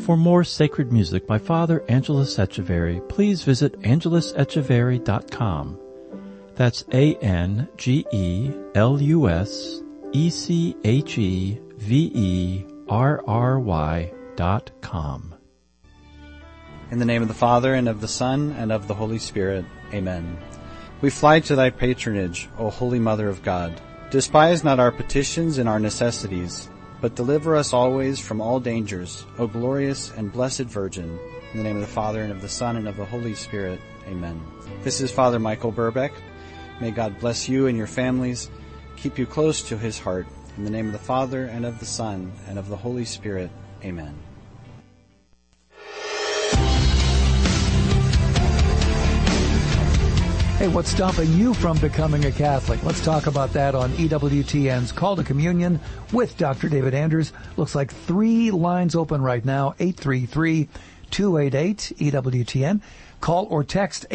For more sacred music by Father Angelus Echeverry, please visit angelusecheverry.com. That's ANGELUSEcheverry.com. In the name of the Father, and of the Son, and of the Holy Spirit. Amen. We fly to thy patronage, O Holy Mother of God. Despise not our petitions and our necessities, but deliver us always from all dangers, O glorious and blessed Virgin. In the name of the Father, and of the Son, and of the Holy Spirit. Amen. This is Father Michael Burbeck. May God bless you and your families, keep you close to his heart. In the name of the Father, and of the Son, and of the Holy Spirit. Amen. Hey, what's stopping you from becoming a Catholic? Let's talk about that on EWTN's Call to Communion with Dr. David Anders. Looks like 3 lines open right now, 833-288-EWTN. Call or text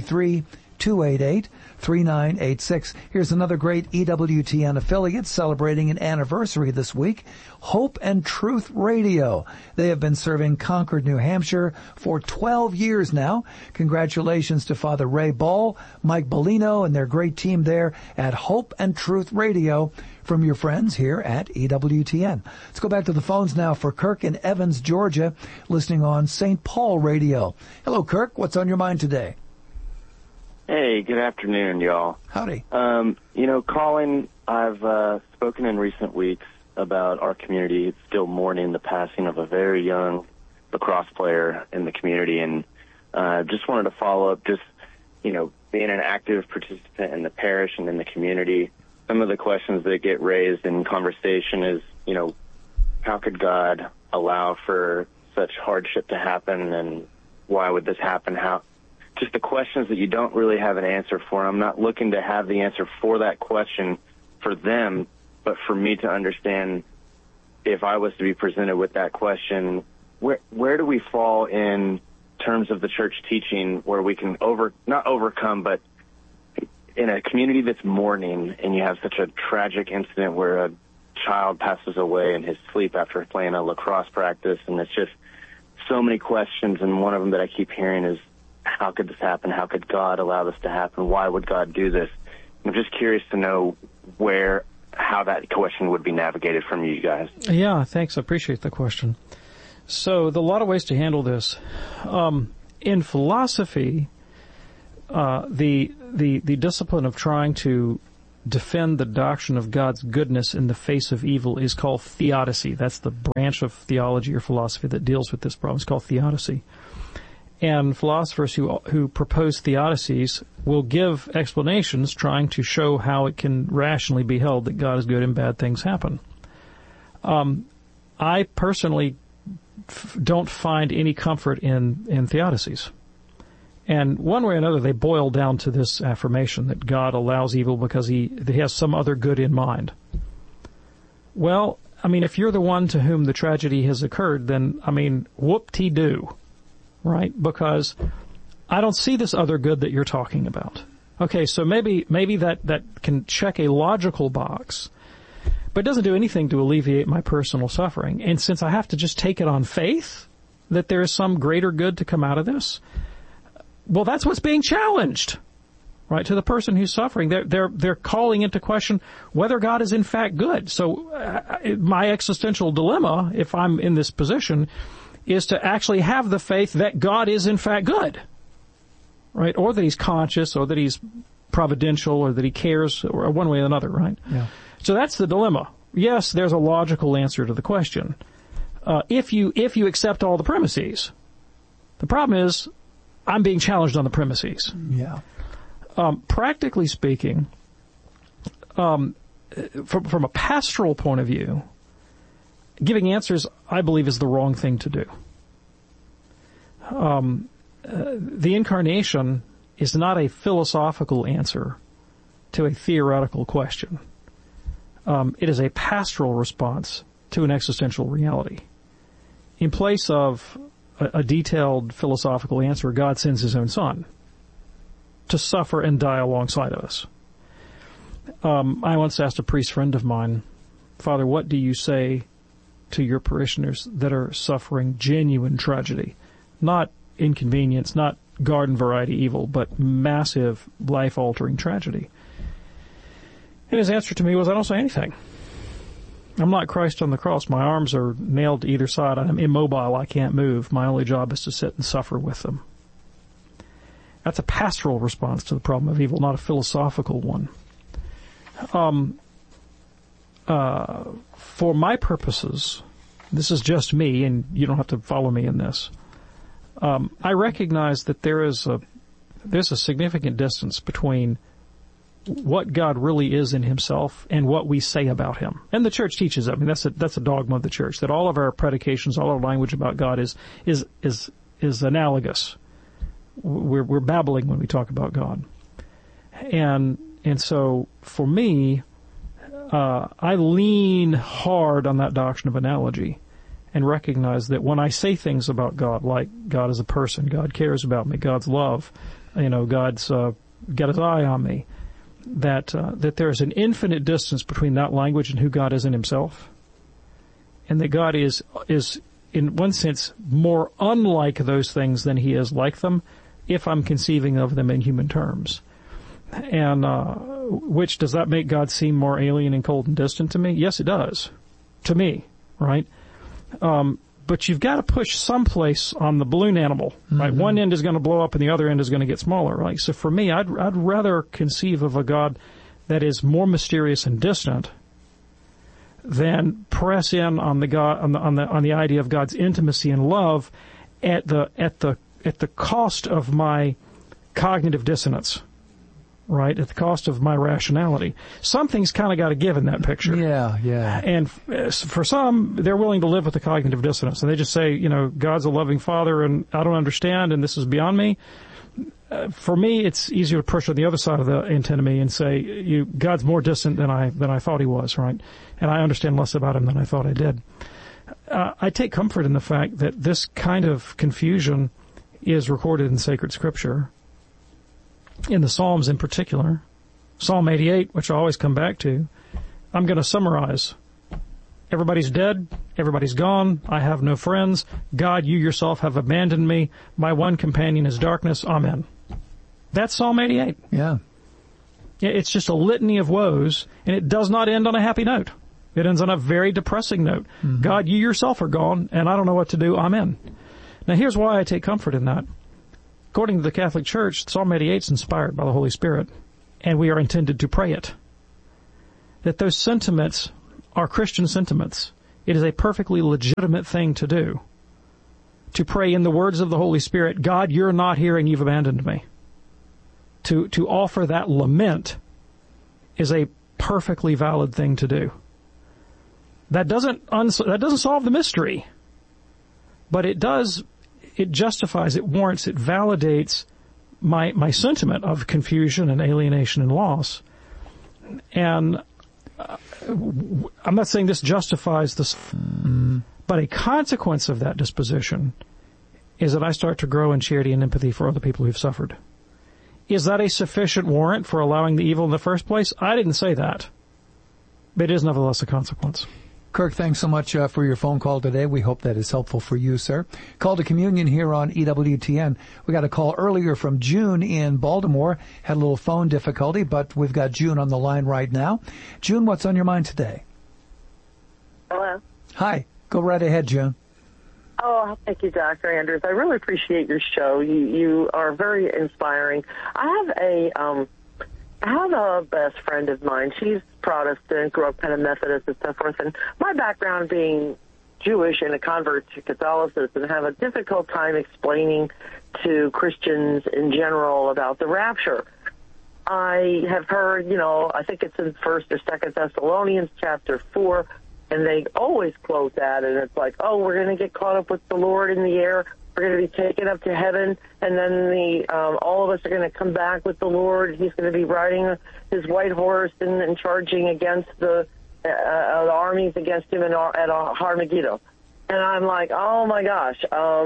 833-288-3986. Here's another great EWTN affiliate celebrating an anniversary this week, Hope and Truth Radio. They have been serving Concord, New Hampshire for 12 years now. Congratulations to Father Ray Ball, Mike Bellino, and their great team there at Hope and Truth Radio from your friends here at EWTN. Let's go back to the phones now for Kirk in Evans, Georgia, listening on St. Paul Radio. Hello, Kirk. What's on your mind today? Hey, good afternoon, y'all. Howdy. Colin, I've spoken in recent weeks about our community still mourning the passing of a very young lacrosse player in the community, and just wanted to follow up, being an active participant in the parish and in the community. Some of the questions that get raised in conversation is, how could God allow for such hardship to happen, and why would this happen? Just the questions that you don't really have an answer for. I'm not looking to have the answer for that question for them, but for me to understand, if I was to be presented with that question, where do we fall in terms of the church teaching where we can not overcome, but in a community that's mourning and you have such a tragic incident where a child passes away in his sleep after playing a lacrosse practice, and it's just so many questions, and one of them that I keep hearing is, how could this happen? How could God allow this to happen? Why would God do this? I'm just curious to know how that question would be navigated from you guys. Yeah, thanks. I appreciate the question. So there are a lot of ways to handle this. In philosophy, the discipline of trying to defend the doctrine of God's goodness in the face of evil is called theodicy. That's the branch of theology or philosophy that deals with this problem. It's called theodicy. And philosophers who propose theodicies will give explanations trying to show how it can rationally be held that God is good and bad things happen. I personally don't find any comfort in theodicies. And one way or another, they boil down to this affirmation that God allows evil because he has some other good in mind. Well, if you're the one to whom the tragedy has occurred, then, whoop-de-doo. Right? Because I don't see this other good that you're talking about. Okay, so maybe that can check a logical box, but it doesn't do anything to alleviate my personal suffering. And since I have to just take it on faith that there is some greater good to come out of this, well, that's what's being challenged, right? To the person who's suffering, they're calling into question whether God is in fact good. So my existential dilemma, if I'm in this position, is to actually have the faith that God is in fact good, right? Or that he's conscious, or that he's providential, or that he cares, or one way or another, right? Yeah. So that's the dilemma. Yes, there's a logical answer to the question. If you accept all the premises. The problem is, I'm being challenged on the premises. Yeah. Practically speaking, from a pastoral point of view, giving answers, I believe, is the wrong thing to do. The Incarnation is not a philosophical answer to a theoretical question. It is a pastoral response to an existential reality. In place of a detailed philosophical answer, God sends his own Son to suffer and die alongside of us. I once asked a priest friend of mine, Father, what do you say to your parishioners that are suffering genuine tragedy, not inconvenience, not garden variety evil, but massive life-altering tragedy. And his answer to me was, I don't say anything. I'm not Christ on the cross. My arms are nailed to either side. I'm immobile. I can't move. My only job is to sit and suffer with them. That's a pastoral response to the problem of evil, not a philosophical one. For my purposes, this is just me, and you don't have to follow me in this. I recognize that there's a significant distance between what God really is in himself and what we say about him. And the church teaches that. I mean, that's a dogma of the church, that all of our predications, all our language about God is analogous. We're babbling when we talk about God. And so for me, I lean hard on that doctrine of analogy and recognize that when I say things about God, like God is a person, God cares about me, God's love, God's got his eye on me, that there's an infinite distance between that language and who God is in himself, and that God is in one sense more unlike those things than he is like them, if I'm conceiving of them in human terms. And which, does that make God seem more alien and cold and distant to me? Yes, it does. To me, right? But you've got to push someplace on the balloon animal, right? Mm-hmm. One end is going to blow up and the other end is going to get smaller, right? So for me, I'd rather conceive of a God that is more mysterious and distant than press in on the God on the idea of God's intimacy and love at the cost of my cognitive dissonance. Right, at the cost of my rationality. Something's kind of got to give in that picture. Yeah. And for some, they're willing to live with the cognitive dissonance. And they just say, God's a loving Father and I don't understand and this is beyond me. For me, it's easier to push on the other side of the antinomy and say, God's more distant than I thought he was, right? And I understand less about him than I thought I did. I take comfort in the fact that this kind of confusion is recorded in sacred scripture. In the Psalms in particular, Psalm 88, which I always come back to, I'm going to summarize. Everybody's dead. Everybody's gone. I have no friends. God, you yourself have abandoned me. My one companion is darkness. Amen. That's Psalm 88. Yeah. It's just a litany of woes, and it does not end on a happy note. It ends on a very depressing note. Mm-hmm. God, you yourself are gone, and I don't know what to do. Amen. Now, here's why I take comfort in that. According to the Catholic Church, Psalm 88 is inspired by the Holy Spirit, and we are intended to pray it. That those sentiments are Christian sentiments. It is a perfectly legitimate thing to do. To pray in the words of the Holy Spirit, God, you're not here and you've abandoned me. To offer that lament is a perfectly valid thing to do. That doesn't solve the mystery, but it does. It justifies, it warrants, it validates my sentiment of confusion and alienation and loss. And I'm not saying this justifies this, but a consequence of that disposition is that I start to grow in charity and empathy for other people who've suffered. Is that a sufficient warrant for allowing the evil in the first place? I didn't say that. But it is nevertheless a consequence. Kirk, thanks so much for your phone call today. We hope that is helpful for you, sir. Call to communion here on EWTN. We got a call earlier from June in Baltimore. Had a little phone difficulty, but we've got June on the line right now. June, what's on your mind today? Hello. Hi. Go right ahead, June. Oh, thank you, Dr. Andrews. I really appreciate your show. You are very inspiring. I have a best friend of mine. She's Protestant, grew up kind of Methodist and so forth. And my background being Jewish and a convert to Catholicism, have a difficult time explaining to Christians in general about the rapture. I have heard, I think it's in 1st or 2nd Thessalonians chapter 4, and they always quote that, and it's like, oh, we're going to get caught up with the Lord in the air. We're going to be taken up to heaven, and then all of us are going to come back with the Lord. He's going to be riding his white horse and charging against the armies against him at Armageddon. And I'm like, oh, my gosh,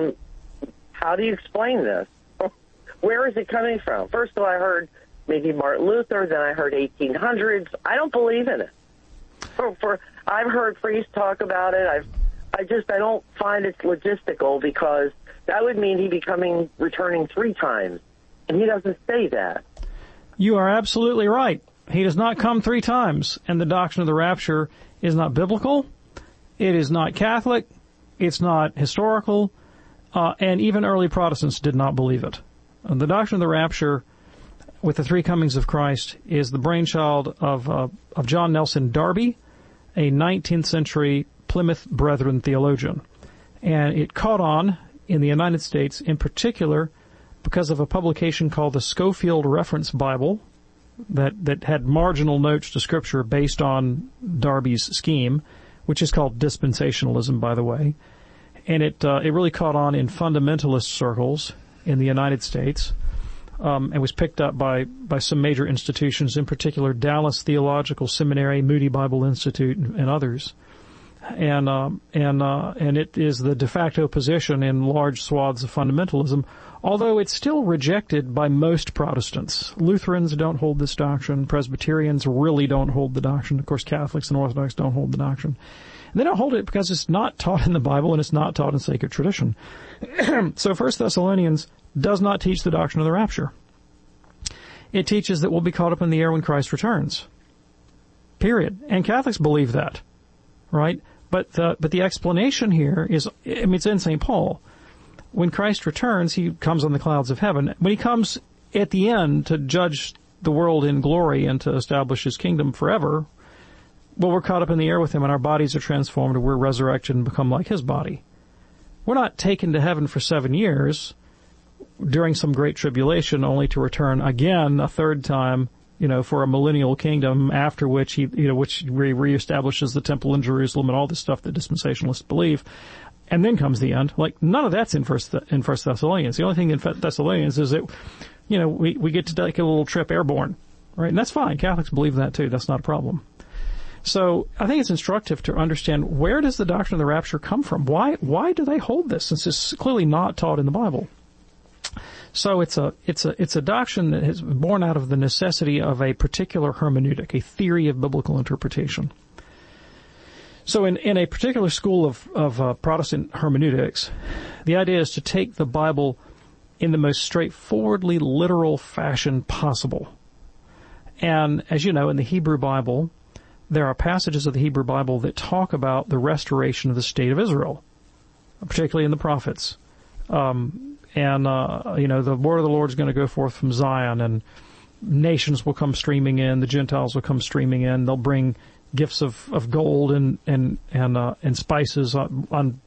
how do you explain this? Where is it coming from? First of all, I heard maybe Martin Luther, then I heard 1800s. I don't believe in it. I've heard priests talk about it. I don't find it logistical, because that would mean he'd returning 3 times, and he doesn't say that. You are absolutely right. He does not come 3 times, and the doctrine of the rapture is not biblical. It is not Catholic. It's not historical. And even early Protestants did not believe it. The doctrine of the rapture, with the 3 comings of Christ, is the brainchild of John Nelson Darby, a 19th century Plymouth Brethren theologian. And it caught on in the United States, in particular, because of a publication called the Scofield Reference Bible that had marginal notes to Scripture based on Darby's scheme, which is called dispensationalism, by the way. And it really caught on in fundamentalist circles in the United States, and was picked up by some major institutions, in particular Dallas Theological Seminary, Moody Bible Institute, and others. And it is the de facto position in large swaths of fundamentalism, although it's still rejected by most Protestants. Lutherans don't hold this doctrine. Presbyterians really don't hold the doctrine. Of course, Catholics and Orthodox don't hold the doctrine. And they don't hold it because it's not taught in the Bible and it's not taught in sacred tradition. So 1 Thessalonians does not teach the doctrine of the rapture. It teaches that we'll be caught up in the air when Christ returns. Period. And Catholics believe that, right? But the explanation here is, it's in St. Paul. When Christ returns, he comes on the clouds of heaven. When he comes at the end to judge the world in glory and to establish his kingdom forever, well, we're caught up in the air with him, and our bodies are transformed, and we're resurrected and become like his body. We're not taken to heaven for 7 years during some great tribulation, only to return again a 3rd time, for a millennial kingdom, after which which reestablishes the temple in Jerusalem and all this stuff that dispensationalists believe. And then comes the end. Like, none of that's in First Thessalonians. The only thing in Thessalonians is that, we get to take a little trip airborne, right? And that's fine. Catholics believe that too. That's not a problem. So I think it's instructive to understand, where does the doctrine of the rapture come from? Why do they hold this, since it's clearly not taught in the Bible? So it's a doctrine that is born out of the necessity of a particular hermeneutic, a theory of biblical interpretation. So in a particular school of Protestant hermeneutics, the idea is to take the Bible in the most straightforwardly literal fashion possible. And as you know, in the Hebrew Bible, there are passages of the Hebrew Bible that talk about the restoration of the state of Israel, particularly in the prophets. The word of the Lord is going to go forth from Zion, and nations will come streaming in, the Gentiles will come streaming in, they'll bring gifts of gold and spices on